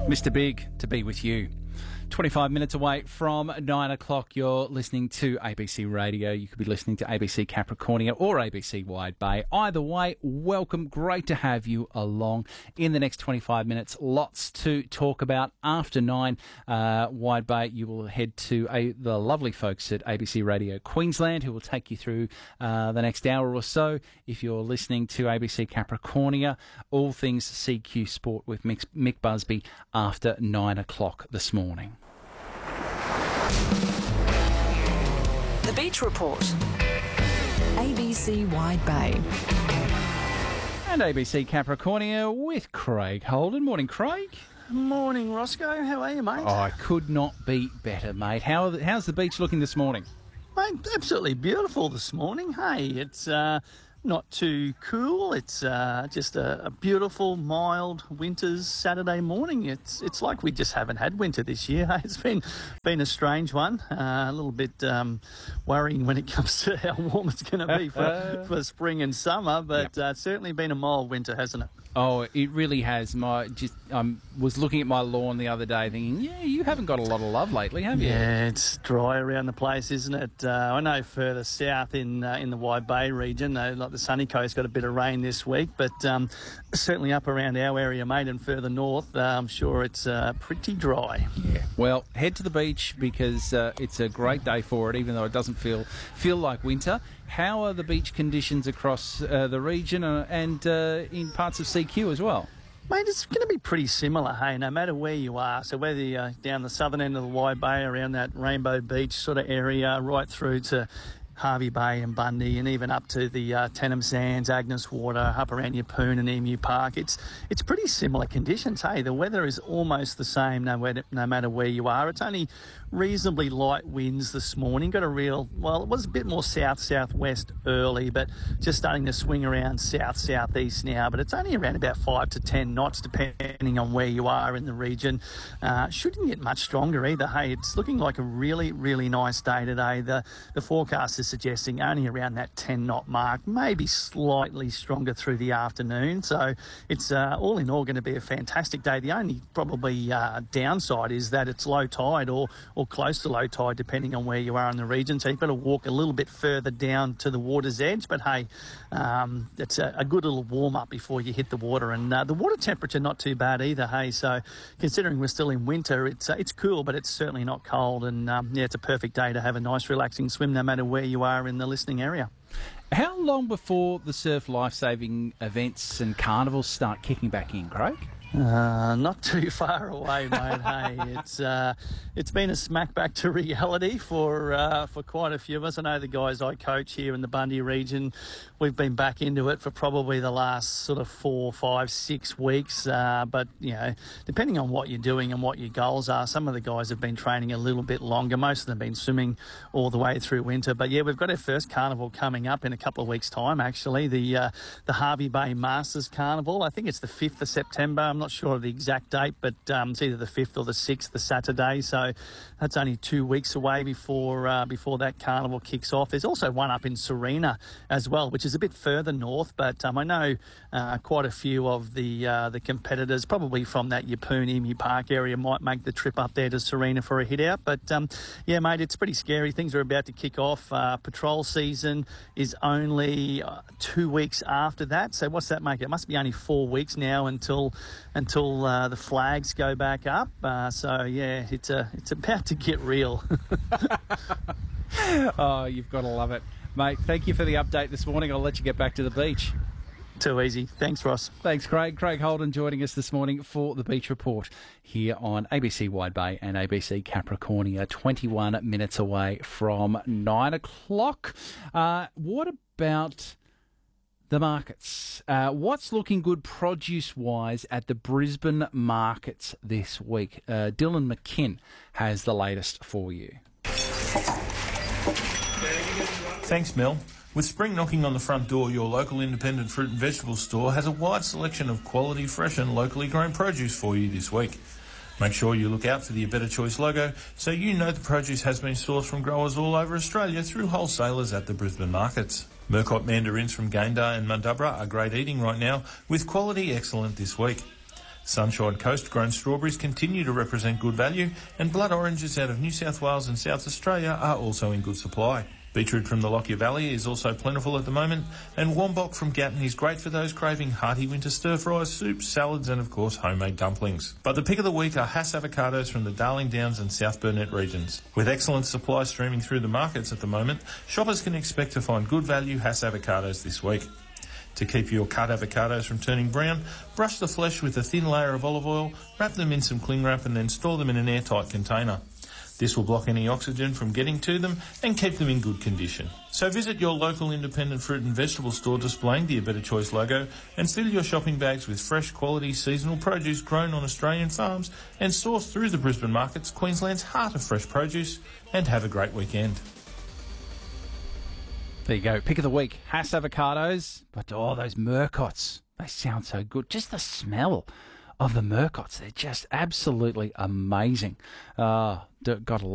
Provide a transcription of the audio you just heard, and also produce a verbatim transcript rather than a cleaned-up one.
Mister Big, to be with you. twenty-five minutes away from nine o'clock, you're listening to A B C Radio. You could be listening to A B C Capricornia or A B C Wide Bay. Either way, welcome. Great to have you along. In the next twenty-five minutes, lots to talk about. After nine, uh, Wide Bay, you will head to a, the lovely folks at A B C Radio Queensland, who will take you through uh, the next hour or so. If you're listening to A B C Capricornia, all things C Q Sport with Mick, Mick Busby after nine o'clock this morning. The Beach Report. A B C Wide Bay. And A B C Capricornia with Craig Holden. Morning, Craig. Morning, Roscoe. How are you, mate? Oh, I could not be better, mate. How are the, how's the beach looking this morning? Mate, absolutely beautiful this morning. Hey, it's uh, not too cool. It's uh, just a, a beautiful, mild winter's Saturday morning. It's it's like we just haven't had winter this year. Hey, it's been been a strange one. Uh, a little bit um, worrying when it comes to how warm it's going to be for, for spring and summer, but yep. uh, it's certainly been a mild winter, hasn't it? Oh, it really has. My just um was looking at my lawn the other day, thinking, yeah, you haven't got a lot of love lately, have you? Yeah, it's dry around the place, isn't it? Uh, I know further south in uh, in the Wide Bay region, uh, like the sunny coast, got a bit of rain this week, but um, certainly up around our area, mate, and further north, uh, I'm sure it's uh, pretty dry. Yeah. Well, head to the beach because uh, it's a great day for it, even though it doesn't feel feel like winter. How are the beach conditions across uh, the region uh, and uh, in parts of C Q as well? Mate, it's going to be pretty similar, hey, no matter where you are. So whether you're down the southern end of the Wide Bay, around that Rainbow Beach sort of area, right through to Hervey Bay and Bundy, and even up to the uh, Tenham Sands, Agnes Water, up around Yeppoon and Emu Park. It's it's pretty similar conditions. Hey, the weather is almost the same no matter, no matter where you are. It's only reasonably light winds this morning. Got a real, well, it was a bit more south-southwest early, but just starting to swing around south-southeast now. But it's only around about five to ten knots, depending on where you are in the region. Uh, shouldn't get much stronger either. Hey, it's looking like a really, really nice day today. The, the forecast is suggesting only around that ten knot mark, maybe slightly stronger through the afternoon. So it's uh, all in all going to be a fantastic day. The only probably uh, downside is that it's low tide or, or close to low tide, depending on where you are in the region. So you've got to walk a little bit further down to the water's edge. But hey, um, it's a, a good little warm up before you hit the water. And uh, the water temperature not too bad either. Hey, so considering we're still in winter, it's uh, it's cool, but it's certainly not cold. And um, yeah, it's a perfect day to have a nice relaxing swim, no matter where you are in the listening area. How long before the surf lifesaving events and carnivals start kicking back in, Craig? Uh, not too far away, mate. Hey, it's uh, it's been a smack back to reality for uh, for quite a few of us. I know the guys I coach here in the Bundy region, we've been back into it for probably the last sort of four, five, six weeks. Uh, but you know, depending on what you're doing and what your goals are, some of the guys have been training a little bit longer. Most of them have been swimming all the way through winter. But yeah, we've got our first carnival coming up in a couple of weeks' time. Actually, the uh, the Hervey Bay Masters Carnival. I think it's the fifth of September. I'm not sure of the exact date, but um, it's either the fifth or the sixth, the Saturday. So that's only two weeks away before uh, before that carnival kicks off. There's also one up in Serena as well, which is a bit further north. But um, I know uh, quite a few of the uh, the competitors, probably from that Yeppoon Emu Park area, might make the trip up there to Serena for a hit out. But um, yeah, mate, it's pretty scary. Things are about to kick off. Uh, patrol season is only uh, two weeks after that. So what's that make? It must be only four weeks now until until uh, the flags go back up. Uh, so yeah, it's a it's about to get real. Oh, you've got to love it, mate. Thank you for the update this morning. I'll let you get back to the beach. Too easy. Thanks, Ross. Thanks, Craig. Craig Holden joining us this morning for the Beach Report here on A B C Wide Bay and A B C Capricornia, twenty-one minutes away from nine o'clock. Uh, what about the markets? Uh, what's looking good produce-wise at the Brisbane markets this week? Uh, Dylan McKinn has the latest for you. Thanks, Mel. With spring knocking on the front door, your local independent fruit and vegetable store has a wide selection of quality, fresh and locally grown produce for you this week. Make sure you look out for the A Better Choice logo so you know the produce has been sourced from growers all over Australia through wholesalers at the Brisbane markets. Murcott mandarins from Gayndah and Mundubra are great eating right now, with quality excellent this week. Sunshine Coast grown strawberries continue to represent good value, and blood oranges out of New South Wales and South Australia are also in good supply. Beetroot from the Lockyer Valley is also plentiful at the moment, and Wombok from Gatton is great for those craving hearty winter stir-fries, soups, salads and, of course, homemade dumplings. But the pick of the week are Hass avocados from the Darling Downs and South Burnett regions. With excellent supply streaming through the markets at the moment, shoppers can expect to find good value Hass avocados this week. To keep your cut avocados from turning brown, brush the flesh with a thin layer of olive oil, wrap them in some cling wrap and then store them in an airtight container. This will block any oxygen from getting to them and keep them in good condition. So visit your local independent fruit and vegetable store displaying the A Better Choice logo and fill your shopping bags with fresh quality seasonal produce grown on Australian farms and sourced through the Brisbane markets, Queensland's heart of fresh produce, and have a great weekend. There you go. Pick of the week, Hass avocados. But, oh, those Murcots, they sound so good. Just the smell of the Murcots, they're just absolutely amazing. Uh, got a